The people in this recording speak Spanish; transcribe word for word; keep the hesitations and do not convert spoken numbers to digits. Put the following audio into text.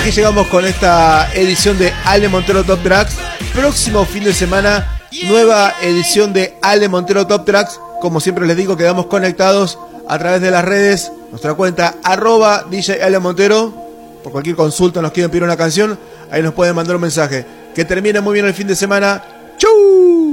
aquí llegamos con esta edición de Ale Montero Top Tracks. Próximo fin de semana, nueva edición de Ale Montero Top Tracks. Como siempre les digo, quedamos conectados a través de las redes, nuestra cuenta arroba D J Ale Montero. Por cualquier consulta nos quieren pedir una canción, ahí nos pueden mandar un mensaje. Que termine muy bien el fin de semana.